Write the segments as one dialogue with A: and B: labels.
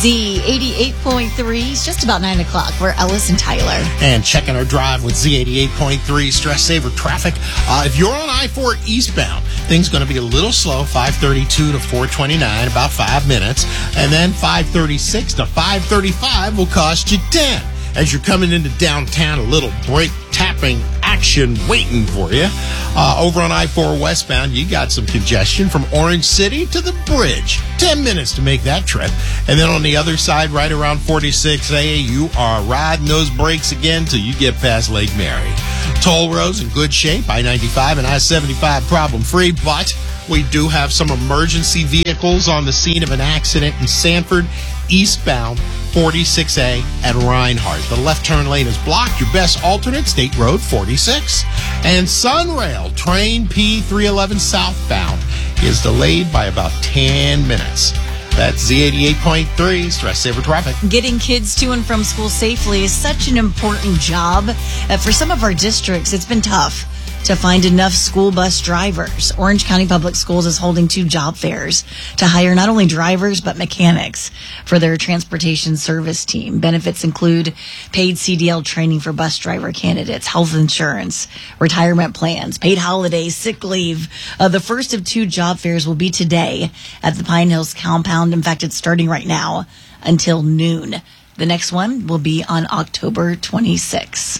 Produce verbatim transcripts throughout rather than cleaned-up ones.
A: Z eighty-eight point three. It's just about nine o'clock. We're Ellis and Tyler.
B: And checking our drive with Z eighty-eight point three Stress Saver Traffic. Uh, if you're on I four eastbound, things going to be a little slow, five thirty-two to four twenty-nine, about five minutes. And then five thirty-six to five thirty-five will cost you ten. As you're coming into downtown, a little brake tapping action waiting for you. Uh, over on I four westbound, you got some congestion from Orange City to the bridge. Ten minutes to make that trip. And then on the other side, right around forty-six A, you are riding those brakes again till you get past Lake Mary. Toll roads in good shape, I ninety-five and I seventy-five problem-free, but we do have some emergency vehicles on the scene of an accident in Sanford, eastbound forty-six A at Reinhardt. The left turn lane is blocked. Your best alternate, State Road forty-six. And Sunrail, train P three eleven southbound, is delayed by about ten minutes. That's Z eighty-eight point three, Stress Saver Traffic.
A: Getting kids to and from school safely is such an important job. Uh, for some of our districts, it's been tough to find enough school bus drivers. Orange County Public Schools is holding two job fairs to hire not only drivers, but mechanics for their transportation service team. Benefits include paid C D L training for bus driver candidates, health insurance, retirement plans, paid holidays, sick leave. Uh, the first of two job fairs will be today at the Pine Hills compound. In fact, it's starting right now until noon. The next one will be on October twenty-sixth.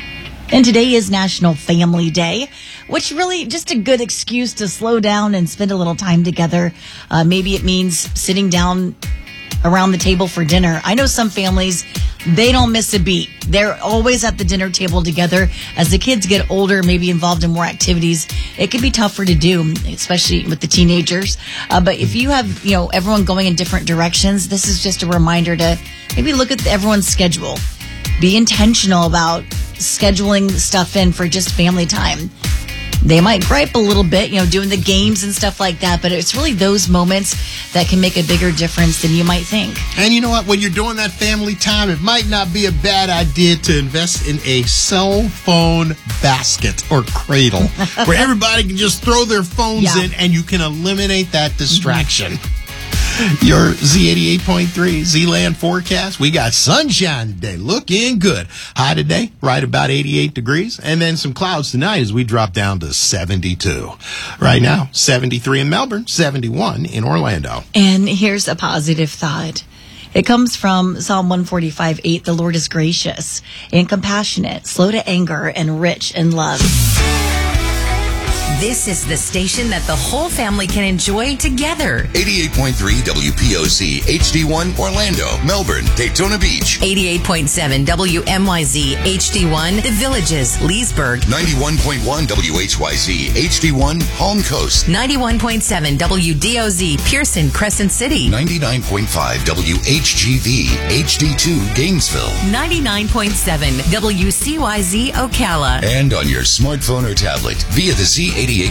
A: And today is National Family Day, which really just a good excuse to slow down and spend a little time together. Uh, maybe it means sitting down around the table for dinner. I know some families, they don't miss a beat. They're always at the dinner table together. As the kids get older, maybe involved in more activities, it can be tougher to do, especially with the teenagers. Uh, but if you have, you know, everyone going in different directions, this is just a reminder to maybe look at everyone's schedule. Be intentional about scheduling stuff in for just family time. They might gripe a little bit, you know, doing the games and stuff like that, but it's really those moments that can make a bigger difference than you might think.
B: And you know what? When you're doing that family time, it might not be a bad idea to invest in a cell phone basket or cradle where everybody can just throw their phones
A: Yeah.
B: in and you can eliminate that distraction. Mm-hmm. Your Z eighty-eight point three Z-Land forecast. We got sunshine today. Looking good. High today, right about eighty-eight degrees. And then some clouds tonight as we drop down to seventy-two. Right now, seventy-three in Melbourne, seventy-one in Orlando.
A: And here's a positive thought. It comes from Psalm one forty-five eight. The Lord is gracious and compassionate, slow to anger, and rich in love.
C: This is the station that the whole family can enjoy together.
D: eighty-eight point three W P O C, H D one, Orlando, Melbourne, Daytona Beach.
C: eighty-eight point seven W M Y Z, H D one, The Villages, Leesburg.
D: ninety-one point one W H Y Z, H D one, Palm Coast.
C: ninety-one point seven W D O Z, Pearson, Crescent City.
D: ninety-nine point five W H G V, H D two, Gainesville.
C: ninety-nine point seven W C Y Z, Ocala.
D: And on your smartphone or tablet via the Z eighty-eight